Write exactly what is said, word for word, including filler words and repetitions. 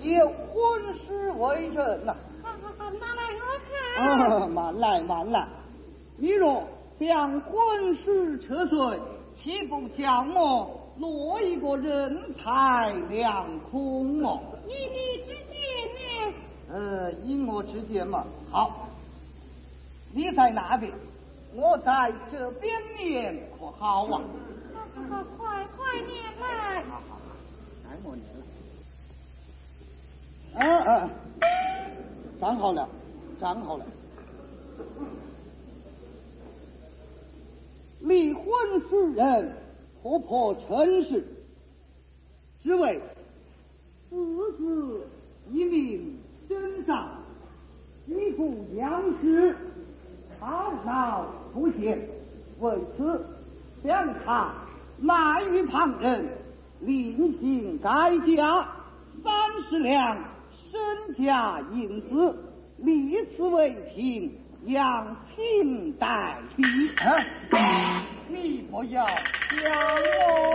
有婚事为证呐。 拿来我看。 啊，慢来慢来，你若将婚事撤退，岂不叫我落一个人财两空哦？ 以你之见呢？ 呃，以我之见嘛，好，你在那边，我在这边念可好啊？ 好好好，快快念来。 好好好，该我念了。嗯嗯，站好了，站好了。离婚之人婆婆陈氏，只为四子一名征长，一副样式，操劳不贤，为此将他卖于旁人，另行改价三十两身家银子，立此为凭，养亲代币。你不要想我。